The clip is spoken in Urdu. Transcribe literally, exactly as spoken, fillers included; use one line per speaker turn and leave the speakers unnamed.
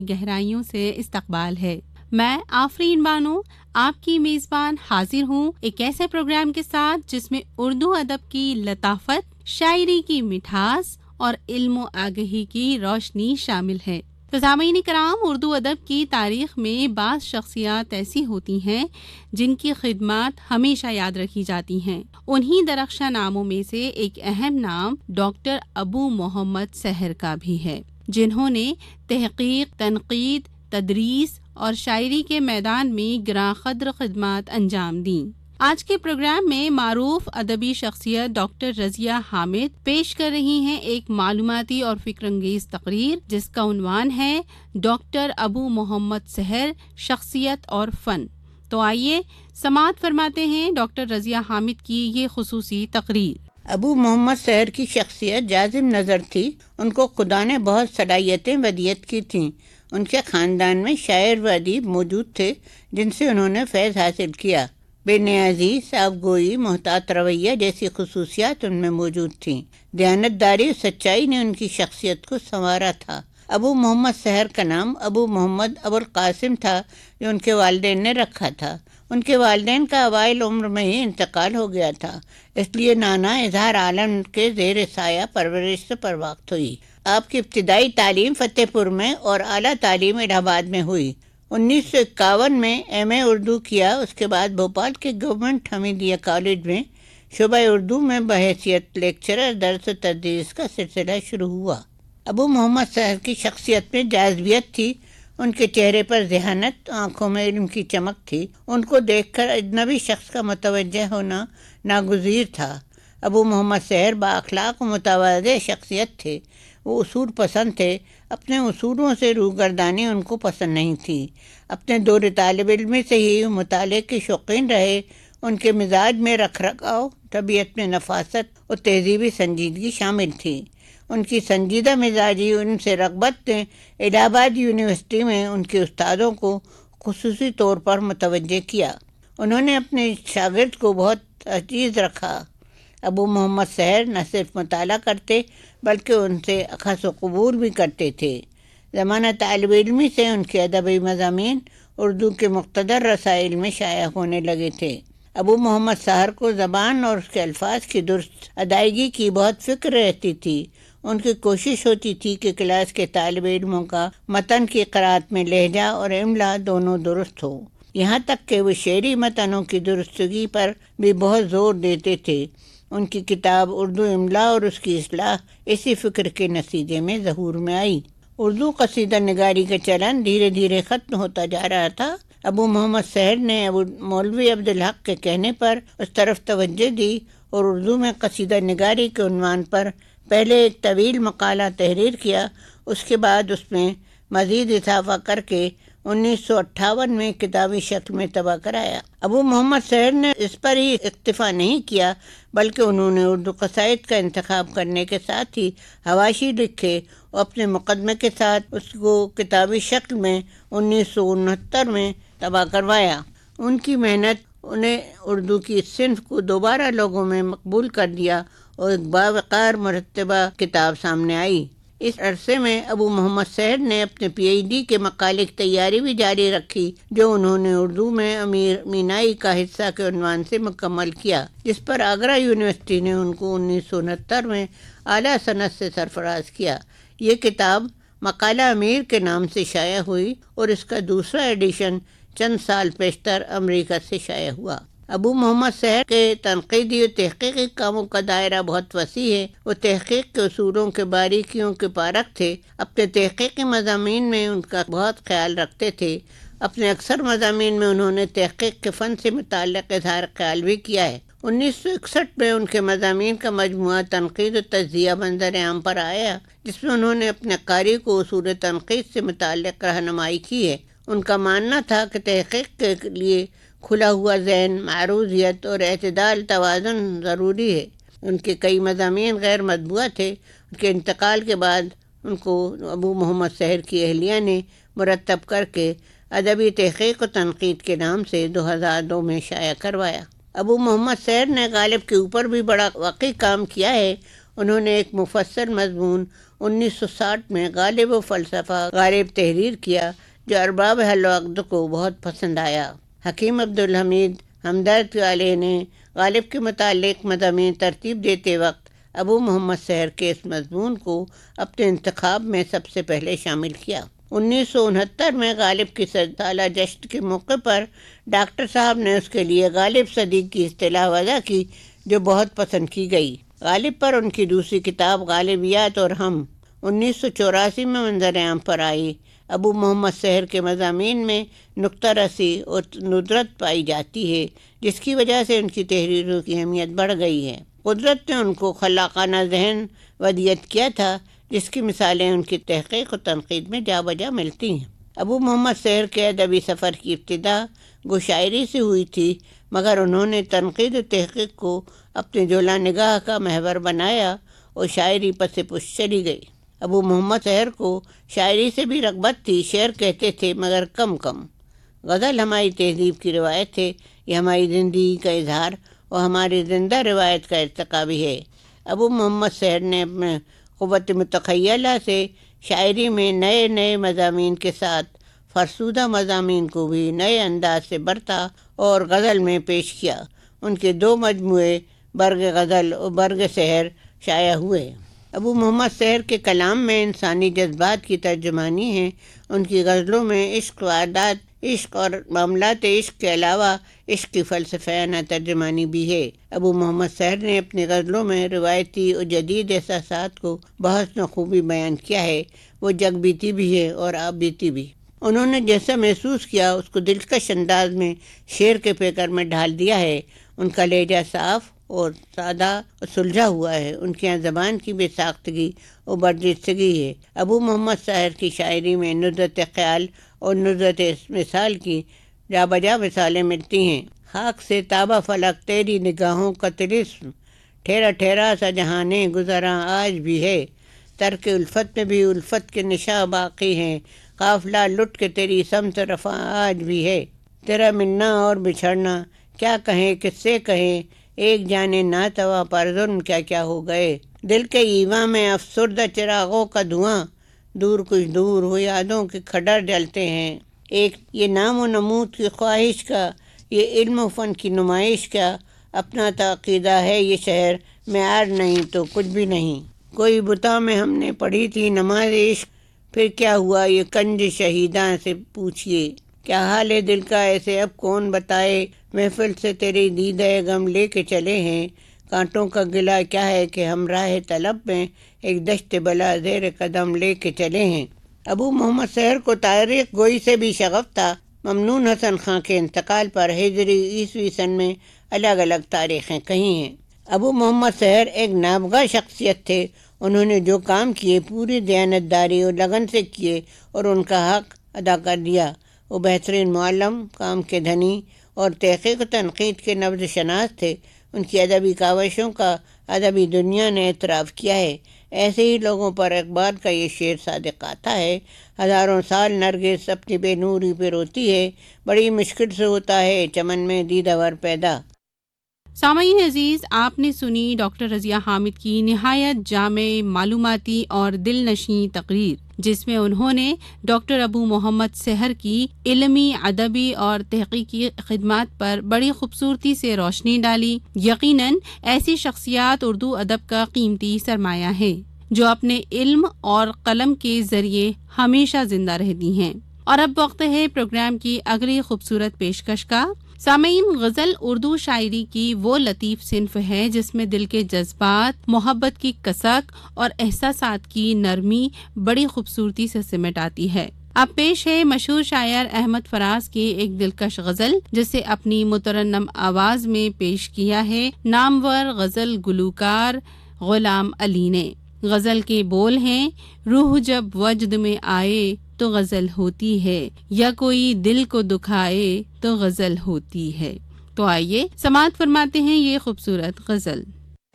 گہرائیوں سے استقبال ہے۔ میں آفرین بانو آپ کی میزبان حاضر ہوں ایک ایسے پروگرام کے ساتھ جس میں اردو ادب کی لطافت، شاعری کی مٹھاس اور علم و آگہی کی روشنی شامل ہے۔ تو سامعین کرام، اردو ادب کی تاریخ میں بعض شخصیات ایسی ہوتی ہیں جن کی خدمات ہمیشہ یاد رکھی جاتی ہیں۔ انہی درخشاں ناموں میں سے ایک اہم نام ڈاکٹر ابو محمد سحر کا بھی ہے، جنہوں نے تحقیق، تنقید، تدریس اور شاعری کے میدان میں گراں قدر خدمات انجام دیں۔ آج کے پروگرام میں معروف ادبی شخصیت ڈاکٹر رضیہ حامد پیش کر رہی ہیں ایک معلوماتی اور فکر انگیز تقریر جس کا عنوان ہے ڈاکٹر ابو محمد سحر، شخصیت اور فن۔ تو آئیے سماعت فرماتے ہیں ڈاکٹر رضیہ حامد کی یہ خصوصی تقریر۔
ابو محمد سحر کی شخصیت جاذب نظر تھی۔ ان کو خدا نے بہت صلاحیتیں ودیت کی تھیں۔ ان کے خاندان میں شاعر و ادیب موجود تھے جن سے انہوں نے فیض حاصل کیا۔ بے نیازی، صاف گوئی، محتاط رویہ جیسی خصوصیات ان میں موجود تھیں۔ دیانتداری اور سچائی نے ان کی شخصیت کو سنوارا تھا۔ ابو محمد سحر کا نام ابو محمد ابو القاسم تھا جو ان کے والدین نے رکھا تھا۔ ان کے والدین کا اوائل عمر میں ہی انتقال ہو گیا تھا، اس لیے نانا اظہار عالم کے زیر سایہ پرورش سے پر وقت ہوئی۔ آپ کی ابتدائی تعلیم فتح پور میں اور اعلیٰ تعلیم الہ آباد میں ہوئی۔ انیس سو اکاون میں ایم اے اردو کیا۔ اس کے بعد بھوپال کے گورنمنٹ حمیدیہ کالج میں شعبہ اردو میں بحیثیت لیکچرر درس و تدریس کا سلسلہ شروع ہوا۔ ابو محمد سحر کی شخصیت میں جاذبیت تھی۔ ان کے چہرے پر ذہانت، آنکھوں میں علم کی چمک تھی۔ ان کو دیکھ کر اجنبی شخص کا متوجہ ہونا ناگزیر تھا۔ ابو محمد سحر با اخلاق و متواضع شخصیت تھے۔ وہ اصول پسند تھے۔ اپنے اصولوں سے روگردانی ان کو پسند نہیں تھی۔ اپنے دور طالب علمی سے ہی مطالعے کے شوقین رہے۔ ان کے مزاج میں رکھ رکھاؤ، طبیعت میں نفاست اور تہذیبی سنجیدگی شامل تھی۔ ان کی سنجیدہ مزاجی ان سے رغبت نے الہ آباد یونیورسٹی میں ان کے استادوں کو خصوصی طور پر متوجہ کیا۔ انہوں نے اپنے شاگرد کو بہت عزیز رکھا۔ ابو محمد سحر نہ صرف مطالعہ کرتے بلکہ ان سے اخذ و قبول بھی کرتے تھے۔ زمانہ طالب علمی سے ان کے ادبی مضامین اردو کے مقتدر رسائل میں شائع ہونے لگے تھے۔ ابو محمد سحر کو زبان اور اس کے الفاظ کی درست ادائیگی کی بہت فکر رہتی تھی۔ ان کی کوشش ہوتی تھی کہ کلاس کے طالب علموں کا متن کی قرأت میں لہجہ اور املا دونوں درست ہو۔ یہاں تک کہ وہ شعری متنوں کی درستگی پر بھی بہت زور دیتے تھے۔ ان کی کتاب اردو املا اور اس کی اصلاح اسی فکر کے نتیجے میں ظہور میں آئی۔ اردو قصیدہ نگاری کا چلن دھیرے دھیرے ختم ہوتا جا رہا تھا۔ ابو محمد سحر نے ابو مولوی عبدالحق کے کہنے پر اس طرف توجہ دی اور اردو میں قصیدہ نگاری کے عنوان پر پہلے ایک طویل مقالہ تحریر کیا۔ اس کے بعد اس میں مزید اضافہ کر کے انیس سو اٹھاون میں کتابی شکل میں طبع کرایا۔ ابو محمد سحر نے اس پر ہی اکتفا نہیں کیا بلکہ انہوں نے اردو قصائد کا انتخاب کرنے کے ساتھ ہی حواشی لکھے اور اپنے مقدمے کے ساتھ اس کو کتابی شکل میں انیس سو انہتر میں طبع کروایا۔ ان کی محنت انہیں اردو کی اس صنف کو دوبارہ لوگوں میں مقبول کر دیا اور ایک باوقار مرتبہ کتاب سامنے آئی۔ اس عرصے میں ابو محمد سحر نے اپنے پی ایچ ڈی کے مقالے کی تیاری بھی جاری رکھی جو انہوں نے اردو میں امیر مینائی کا حصہ کے عنوان سے مکمل کیا، جس پر آگرہ یونیورسٹی نے ان کو انیس سو انہتر میں اعلیٰ سند سے سرفراز کیا۔ یہ کتاب مقالہ امیر کے نام سے شائع ہوئی اور اس کا دوسرا ایڈیشن چند سال پیشتر امریکہ سے شائع ہوا۔ ابو محمد سحر کے تنقیدی اور تحقیقی کاموں کا دائرہ بہت وسیع ہے۔ وہ تحقیق کے اصولوں کے باریکیوں کے پارک تھے۔ اپنے تحقیقی مضامین میں ان کا بہت خیال رکھتے تھے۔ اپنے اکثر مضامین میں انہوں نے تحقیق کے فن سے متعلق اظہار خیال بھی کیا ہے۔ انیس سو اکسٹھ میں ان کے مضامین کا مجموعہ تنقید و تجزیہ منظر عام پر آیا جس میں انہوں نے اپنے قاری کو اصول تنقید سے متعلق رہنمائی کی ہے۔ ان کا ماننا تھا کہ تحقیق کے لیے کھلا ہوا ذہن، معروضیت اور اعتدال توازن ضروری ہے۔ ان کے کئی مضامین غیر مطبوعہ تھے۔ ان کے انتقال کے بعد ان کو ابو محمد سحر کی اہلیہ نے مرتب کر کے ادبی تحقیق و تنقید کے نام سے دو ہزار دو میں شائع کروایا۔ ابو محمد سحر نے غالب کے اوپر بھی بڑا واقعی کام کیا ہے۔ انہوں نے ایک مفصل مضمون انیس سو ساٹھ میں غالب و فلسفہ غالب تحریر کیا جو ارباب حل و عقد کو بہت پسند آیا۔ حکیم عبدالحمید ہمدرد والے نے غالب کے متعلق مضامین ترتیب دیتے وقت ابو محمد سحر کے اس مضمون کو اپنے انتخاب میں سب سے پہلے شامل کیا۔ انیس سو انہتر میں غالب کی سالہ جشن کے موقع پر ڈاکٹر صاحب نے اس کے لیے غالب صدیق کی اصطلاح وضع کی جو بہت پسند کی گئی۔ غالب پر ان کی دوسری کتاب غالبیات اور ہم انیس سو چوراسی میں منظر عام پر آئی۔ ابو محمد سحر کے مضامین میں نقطہ رسی اور ندرت پائی جاتی ہے جس کی وجہ سے ان کی تحریروں کی اہمیت بڑھ گئی ہے۔ قدرت نے ان کو خلاقانہ ذہن ودیت کیا تھا جس کی مثالیں ان کی تحقیق و تنقید میں جا بجا ملتی ہیں۔ ابو محمد سحر کے ادبی سفر کی ابتدا گو شاعری سے ہوئی تھی، مگر انہوں نے تنقید و تحقیق کو اپنے جولا نگاہ کا محور بنایا اور شاعری پس پش چلی گئی۔ ابو محمد سحر کو شاعری سے بھی رغبت تھی، شعر کہتے تھے مگر کم کم۔ غزل ہماری تہذیب کی روایت ہے، یہ ہماری زندگی کا اظہار اور ہماری زندہ روایت کا ارتقا بھی ہے۔ ابو محمد سحر نے اپنے قوت متخیلہ سے شاعری میں نئے نئے مضامین کے ساتھ فرسودہ مضامین کو بھی نئے انداز سے برتا اور غزل میں پیش کیا۔ ان کے دو مجموعے برگ غزل اور برگ سحر شائع ہوئے۔ ابو محمد سحر کے کلام میں انسانی جذبات کی ترجمانی ہے۔ ان کی غزلوں میں عشق، واردات عشق اور معاملات عشق کے علاوہ عشق کی فلسفیانہ ترجمانی بھی ہے۔ ابو محمد سحر نے اپنی غزلوں میں روایتی اور جدید احساسات کو بہت خوبی بیان کیا ہے۔ وہ جگ بیتی بھی ہے اور آپ بیتی بھی۔ انہوں نے جیسا محسوس کیا اس کو دلکش انداز میں شعر کے پیکر میں ڈھال دیا ہے۔ ان کا لہجہ صاف اور سادہ اور سلجھا ہوا ہے۔ ان کے یہاں زبان کی بے ساختگی اور برجستگی ہے۔ ابو محمد سحر کی شاعری میں ندرت خیال اور ندرت مثال کی جا بجا مثالیں ملتی ہیں۔ خاک سے تابہ فلک تیری نگاہوں کا طلسم، ٹھہرا ٹھہرا سا جہانے گزراں آج بھی ہے، ترک الفت میں بھی الفت کے نشاں باقی ہیں، قافلہ لٹ کے تیری سمت رفع آج بھی ہے، تیرا ملنا اور بچھڑنا کیا کہیں کس سے کہیں، ایک جانے ناتوا پر ظلم کیا کیا ہو گئے، دل کے ایواں میں افسردہ چراغوں کا دھواں، دور کچھ دور ہو یادوں کے کھڈر جلتے ہیں، ایک یہ نام و نمود کی خواہش کا، یہ علم و فن کی نمائش کا، اپنا تعقیدہ ہے یہ شہر، معیار نہیں تو کچھ بھی نہیں، کوئی بتا میں ہم نے پڑھی تھی نماز عشق، پھر کیا ہوا یہ کنج شہیداں سے پوچھئے، کیا حال ہے دل کا ایسے اب کون بتائے، محفل سے تیری دیدہ غم لے کے چلے ہیں، کانٹوں کا گلہ کیا ہے کہ ہم راہ طلب میں ایک دشت بلا زیر قدم لے کے چلے ہیں۔ ابو محمد سحر کو تاریخ گوئی سے بھی شغف تھا۔ ممنون حسن خاں کے انتقال پر ہجری عیسوی سن میں الگ الگ تاریخیں کہی ہیں۔ ابو محمد سحر ایک نابغہ شخصیت تھے۔ انہوں نے جو کام کیے پوری دیانتداری اور لگن سے کیے اور ان کا حق ادا کر دیا۔ وہ بہترین معلم، کام کے دھنی اور تحقیق و تنقید کے نبض شناس تھے۔ ان کی ادبی کاوشوں کا ادبی دنیا نے اعتراف کیا ہے۔ ایسے ہی لوگوں پر اقبال کا یہ شعر صادق آتا ہے، ہزاروں سال نرگس اپنی بے نوری پہ روتی ہے، بڑی مشکل سے ہوتا ہے چمن میں دیدہ ور پیدا۔
سامعین عزیز، آپ نے سنی ڈاکٹر رضیہ حامد کی نہایت جامع، معلوماتی اور دل نشیں تقریر، جس میں انہوں نے ڈاکٹر ابو محمد سحر کی علمی، ادبی اور تحقیقی خدمات پر بڑی خوبصورتی سے روشنی ڈالی۔ یقیناً ایسی شخصیات اردو ادب کا قیمتی سرمایہ ہے جو اپنے علم اور قلم کے ذریعے ہمیشہ زندہ رہتی ہیں۔ اور اب وقت ہے پروگرام کی اگلی خوبصورت پیشکش کا۔ سامعین، غزل اردو شاعری کی وہ لطیف صنف ہے جس میں دل کے جذبات، محبت کی کسک اور احساسات کی نرمی بڑی خوبصورتی سے سمٹ آتی ہے۔ اب پیش ہے مشہور شاعر احمد فراز کی ایک دلکش غزل جسے اپنی مترنم آواز میں پیش کیا ہے نامور غزل گلوکار غلام علی نے۔ غزل کے بول ہیں: روح جب وجد میں آئے تو غزل ہوتی ہے، یا کوئی دل کو دکھائے تو غزل ہوتی ہے۔ تو آئیے سماعت فرماتے ہیں یہ خوبصورت غزل۔